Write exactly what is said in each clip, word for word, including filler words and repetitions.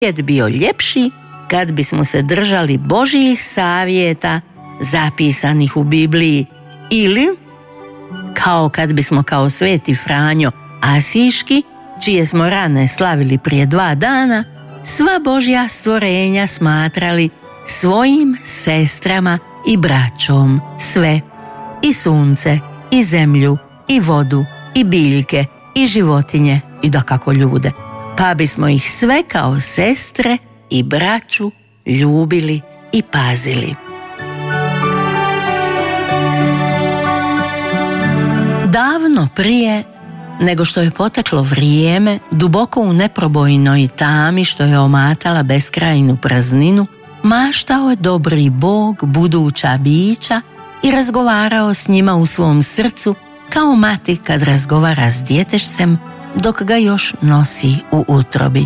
svijet bio ljepši kad bismo se držali Božjih savjeta zapisanih u Bibliji ili kao kad bismo kao Sveti Franjo Asiški, čije smo rane slavili prije dva dana, sva Božja stvorenja smatrali svojim sestrama i braćom, sve, i sunce, i zemlju, i vodu, i biljke, i životinje, i dakako ljude, pa bismo ih sve kao sestre i braću ljubili i pazili. Davno prije nego što je poteklo vrijeme, duboko u neprobojnoj tami što je omatala beskrajnu prazninu, maštao je dobri Bog buduća bića i razgovarao s njima u svom srcu kao mati kad razgovara s djetešcem dok ga još nosi u utrobi.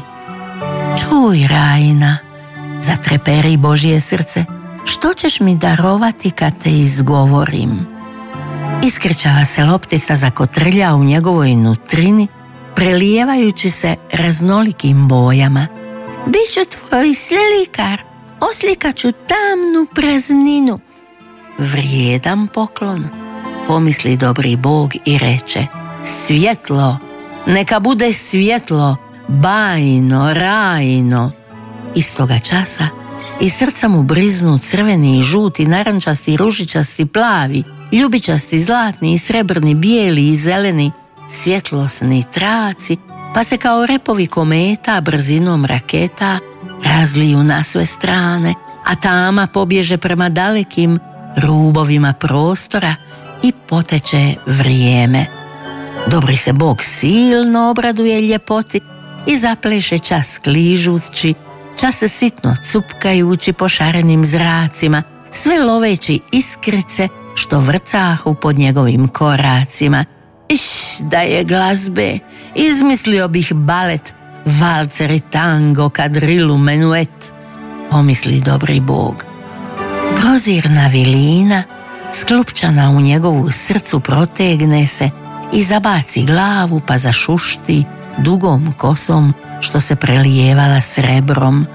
Čuj, Rajina, zatreperi Božje srce, što ćeš mi darovati kad te izgovorim? Iskrčava se loptica zakotrlja u njegovoj nutrini, prelijevajući se raznolikim bojama. Biću tvoj slikar, oslikaću tamnu prazninu. Vrijedan poklon, pomisli dobri Bog i reče, svjetlo, neka bude svjetlo, bajno, rajno. Istoga časa iz srca mu briznu crveni i žuti, narančasti, ružičasti, plavi, ljubičasti, zlatni i srebrni, bijeli i zeleni, svjetlosni traci, pa se kao repovi kometa brzinom raketa razliju na sve strane, a tama pobježe prema dalekim rubovima prostora i poteče vrijeme. Dobri se Bog silno obraduje ljepoti i zapleše čas kližući, čas se sitno cupkajući po šarenim zracima, sve loveći iskrice što vrcahu pod njegovim koracima. Iš, da je glazbe, izmislio bih balet, valcer i tango, kadrilu, menuet, pomisli dobri Bog. Prozirna vilina, sklupčana u njegovu srcu, protegne se i zabaci glavu pa zašušti dugom kosom što se prelijevala srebrom.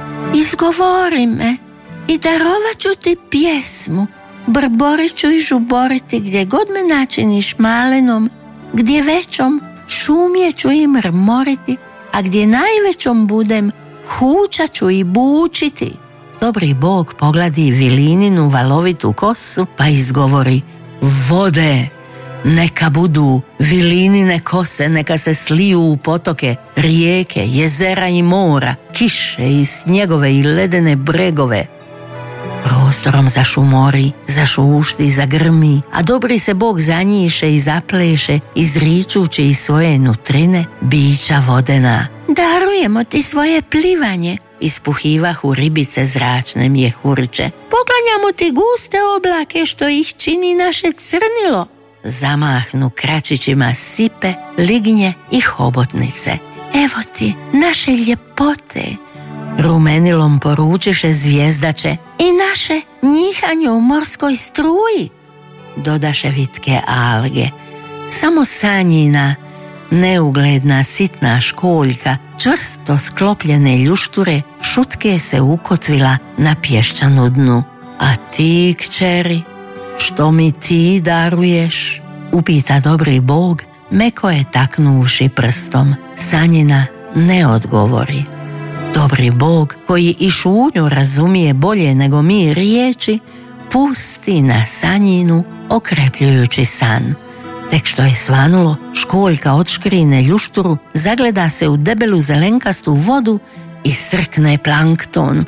Izgovori me i darovat ću ti pjesmu, brborit ću i žuboriti gdje god me načiniš malenom, gdje većom šumje ću i mrmoriti, a gdje najvećom budem hučat ću i bučiti. Dobri Bog pogladi vilininu valovitu kosu pa izgovori, vode, neka budu vilinine kose, neka se sliju u potoke, rijeke, jezera i mora, kiše i snjegove i ledene bregove. Prostorom zašumori, zašušti, zagrmi, a dobri se Bog zanjiše i zapleše, izričući iz svoje nutrine bića vodena. Darujemo ti svoje plivanje, ispuhivahu ribice zračne mjehurče. Poklanjamo ti guste oblake što ih čini naše crnilo. Zamahnu kračićima sipe, lignje i hobotnice. Evo ti naše ljepote, rumenilom poručiše zvijezdače, i naše njihanje u morskoj struji, dodaše vitke alge. Samo sanjina, neugledna sitna školjka, čvrsto sklopljene ljušture, šutke se ukotvila na pješčanu dnu. A ti, kćeri, što mi ti daruješ? Upita dobri Bog, meko je taknuvši prstom. Sanjina ne odgovori. Dobri Bog, koji i šunju razumije bolje nego mi riječi, pusti na sanjinu okrepljujući san. Tek što je svanulo, školjka odškrine ljušturu, zagleda se u debelu zelenkastu vodu i srkne plankton.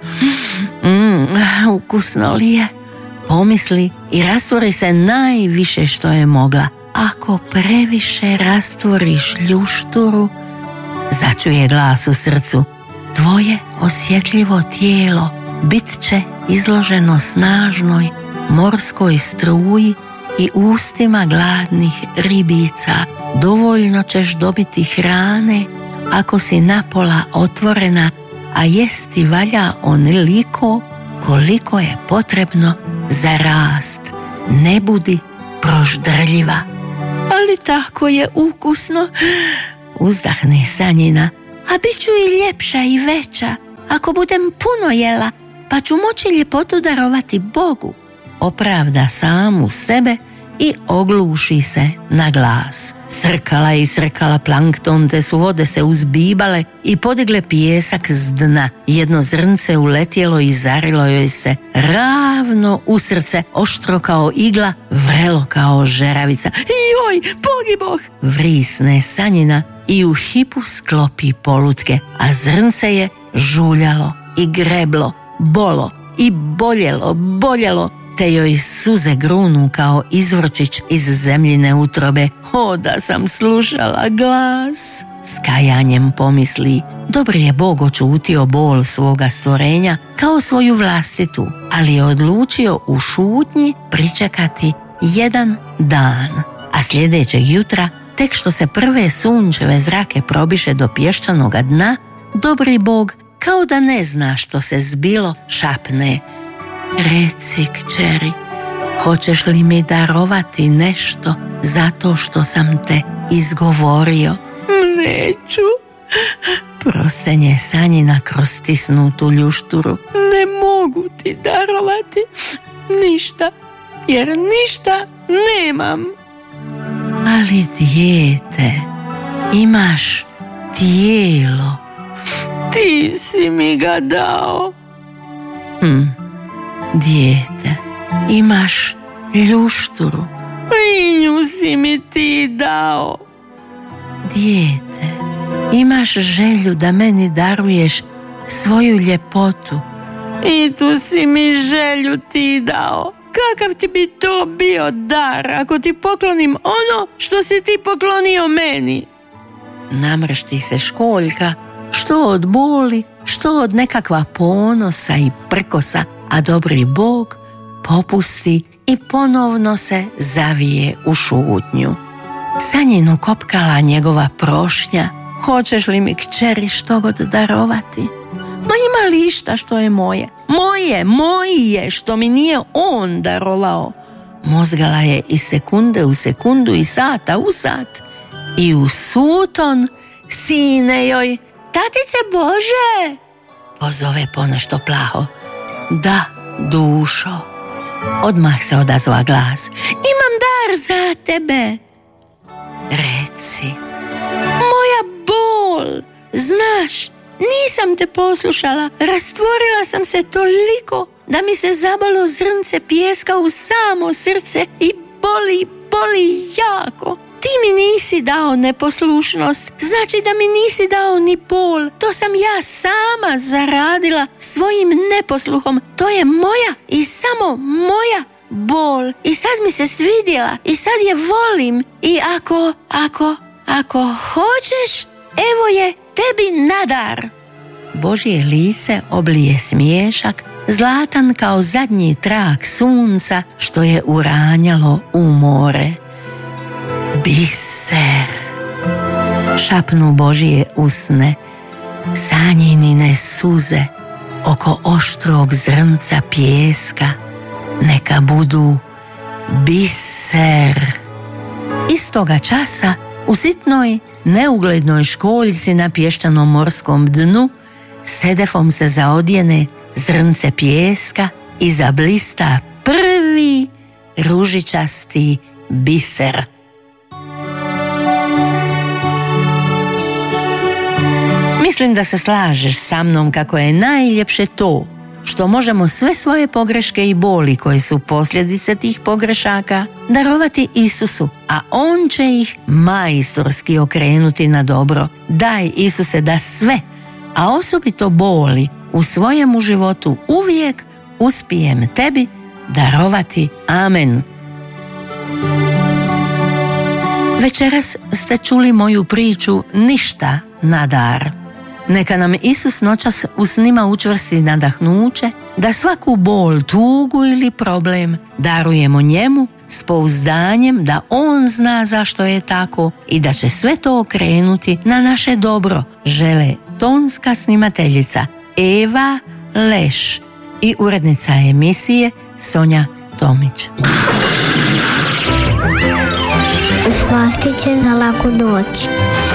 Mm, ukusno li je? Pomisli i rastvori se najviše što je mogla. Ako previše rastvoriš ljušturu, začuje glas u srcu, tvoje osjetljivo tijelo bit će izloženo snažnoj morskoj struji i ustima gladnih ribica. Dovoljno ćeš dobiti hrane ako si napola otvorena, a jesti valja onoliko koliko je potrebno za rast. Ne budi proždrljiva. Ali tako je ukusno, uzdahne sanjina, a bit ću i ljepša i veća. ako budem puno jela, pa ću moći ljepotu darovati Bogu. Opravda samu sebe i ogluši se na glas. Srkala i srkala plankton, te su vode se uzbibale i podigle pijesak s dna. Jedno zrnce uletjelo i zarilo joj se ravno u srce, oštro kao igla, vrelo kao žeravica. Joj, pogiboh! Vrisne Sanjina i u hipu sklopi polutke, a zrnce je žuljalo i greblo, bolo i boljelo, boljelo, te joj suze grunu kao izvrčić iz zemljine utrobe. O, da sam slušala glas! S kajanjem pomisli, dobri je Bog očutio bol svoga stvorenja kao svoju vlastitu, ali je odlučio u šutnji pričekati jedan dan. A sljedećeg jutra, tek što se prve sunčeve zrake probiše do pješčanoga dna, dobri Bog, kao da ne zna što se zbilo, šapne: reci, kćeri, hoćeš li mi darovati nešto zato što sam te izgovorio? Neću. Prostenje Sanjina kroz stisnutu ljušturu. Ne mogu ti darovati ništa, jer ništa nemam. Ali dijete, imaš tijelo. Ti si mi ga dao. Hm. Dijete, imaš ljušturu. I nju si mi ti dao. Dijete, imaš želju da meni daruješ svoju ljepotu. I tu si mi želju ti dao. Kakav ti bi to bio dar ako ti poklonim ono što si ti poklonio meni? Namršti se školjka, što od boli, što od nekakva ponosa i prkosa, a dobri Bog popusti i ponovno se zavije u šutnju. Sanjinu kopkala njegova prošnja: hoćeš li mi, kćeri, što god darovati? Ma ima li išta što je moje? Moje, moje, što mi nije on darovao. Mozgala je iz sekunde u sekundu i sata u sat. I u suton, sine joj: tatice Bože! Pozove ponešto plaho. Da, dušo. Odmah se odazva glas: imam dar za tebe. Reci. Moja bol, znaš, nisam te poslušala, rastvorila sam se toliko da mi se zabalo zrnce pijeska u samo srce i boli, boli jako. Ti mi nisi dao neposlušnost, znači da mi nisi dao ni bol. To sam ja sama zaradila svojim neposluhom. To je moja i samo moja bol. I sad mi se svidjela i sad je volim. I ako, ako, ako hoćeš, evo je tebi nadar. Božje lice oblije smiješak, zlatan kao zadnji trak sunca što je uranjalo u more. Biser, šapnu Božje usne, Sanjinine suze oko oštrog zrnca pijeska neka budu biser. Istoga časa u sitnoj, neuglednoj školjci na pješčanom morskom dnu sedefom se zaodjene zrnce pijeska i zablista prvi ružičasti biser. Mislim da se slažeš sa mnom kako je najljepše to što možemo sve svoje pogreške i boli koje su posljedice tih pogrešaka darovati Isusu, a On će ih majstorski okrenuti na dobro. Daj, Isuse, da sve, a osobito boli u svojemu životu uvijek uspijem tebi darovati. Amen. Večeras ste čuli moju priču Ništa na dar. Neka nam Isus noćas u snima učvrsti nadahnuće da svaku bol, tugu ili problem darujemo njemu s pouzdanjem da On zna zašto je tako i da će sve to okrenuti na naše dobro, žele tonska snimateljica Eva Leš i urednica emisije Sonja Tomić. Uz slastiće za laku noć.